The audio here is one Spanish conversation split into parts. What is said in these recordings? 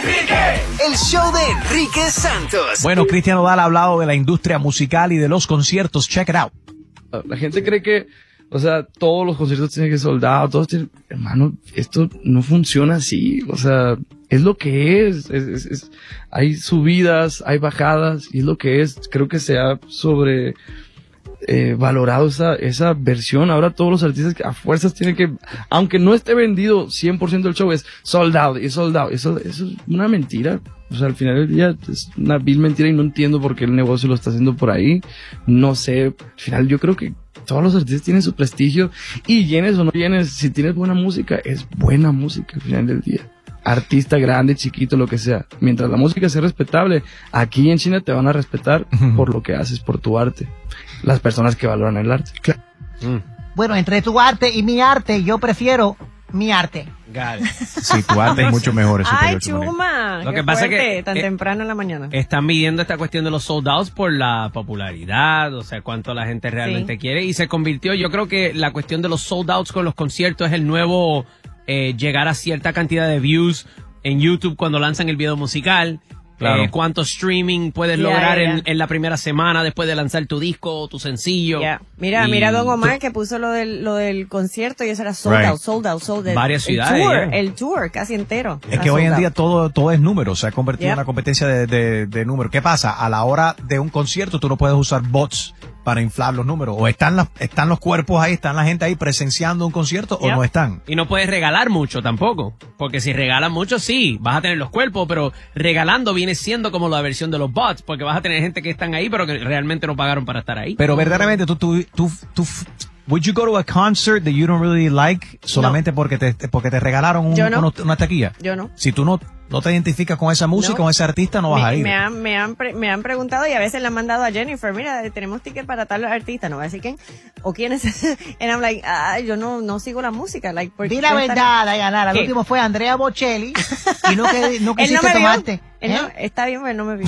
El show de Enrique Santos. Bueno, Cristian Nodal ha hablado de la industria musical y de los conciertos. Check it out. La gente cree que, o sea, todos los conciertos tienen que ser soldados, todos tienen... Hermano, esto no funciona así, o sea, es lo que es. Hay subidas, hay bajadas, y es lo que es. Creo que se ha valorado esa versión. Ahora todos los artistas a fuerzas tienen que, aunque no esté vendido 100% del show, es sold out y sold out. Eso es una mentira. O sea, al final del día es una vil mentira y no entiendo por qué el negocio lo está haciendo por ahí. No sé, al final yo creo que todos los artistas tienen su prestigio y llenes o no llenes, si tienes buena música, es buena música al final del día. Artista grande, chiquito, lo que sea. Mientras la música sea respetable, aquí en China te van a respetar por lo que haces, por tu arte. Las personas que valoran el arte. Bueno, entre tu arte y mi arte, yo prefiero mi arte. Sí, tu arte es mucho mejor. Es Ay, superior, Chuma. Lo qué que pasa es fuerte, que, tan temprano en la mañana. Están midiendo esta cuestión de los sold outs por la popularidad, o sea, cuánto la gente realmente quiere. Y se convirtió, yo creo que la cuestión de los sold outs con los conciertos es el nuevo llegar a cierta cantidad de views en YouTube cuando lanzan el video musical. Claro. Cuánto streaming puedes lograr en la primera semana después de lanzar tu disco o tu sencillo. Mira Don Omar que puso lo del concierto y eso era sold out. Varias ciudades. El tour casi entero. Es que hoy en día todo es número, se ha convertido en una competencia de números. ¿Qué pasa? A la hora de un concierto tú no puedes usar bots para inflar los números. O están los cuerpos ahí, están la gente ahí presenciando un concierto o no están. Y no puedes regalar mucho tampoco. Porque si regalas mucho, sí, vas a tener los cuerpos, pero regalando viene siendo como la versión de los bots, porque vas a tener gente que están ahí, pero que realmente no pagaron para estar ahí. Pero verdaderamente tú would you go to a concert that you don't really like solamente porque te regalaron una taquilla? Yo no. Si tú no te identificas con esa música, con ese artista, no vas a ir. Me han preguntado y a veces le han mandado a Jennifer, mira, tenemos ticket para tal artista, no voy a decir quién o quién es. And I'm like, yo no sigo la música. Like, di la verdad, Dayanara. El último fue Andrea Bocelli y no quisiste tomarte. No, está bien, pero no me vio.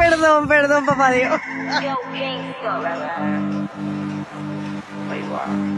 Perdón, papá Dios.